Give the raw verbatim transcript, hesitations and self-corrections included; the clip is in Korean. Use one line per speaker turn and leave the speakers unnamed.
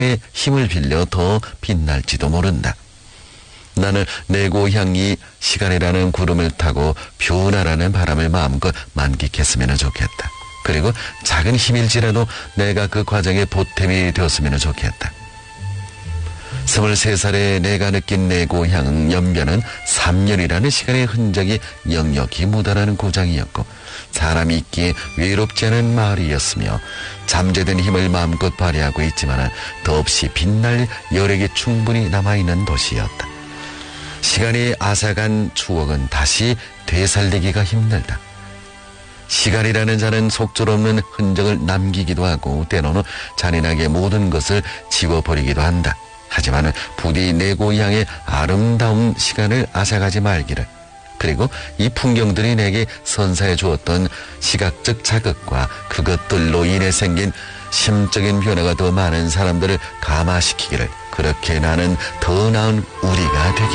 힘을 빌려 더 빛날지도 모른다. 나는 내 고향이 시간이라는 구름을 타고 뷰나라는 바람을 마음껏 만끽했으면 좋겠다. 그리고 작은 힘일지라도 내가 그 과정에 보탬이 되었으면 좋겠다. 스물세 살에 내가 느낀 내 고향 연변은 삼 년이라는 시간의 흔적이 역력히 묻어나는 고장이었고 사람이 있기에 외롭지 않은 마을이었으며 잠재된 힘을 마음껏 발휘하고 있지만 더없이 빛날 여력이 충분히 남아있는 도시였다. 시간이 앗아간 추억은 다시 되살리기가 힘들다. 시간이라는 자는 속절없는 흔적을 남기기도 하고 때로는 잔인하게 모든 것을 지워버리기도 한다. 하지만 부디 내 고향의 아름다운 시간을 앗아가지 말기를, 그리고 이 풍경들이 내게 선사해 주었던 시각적 자극과 그것들로 인해 생긴 심적인 변화가 더 많은 사람들을 감화시키기를, 그렇게 나는 더 나은 우리가 되기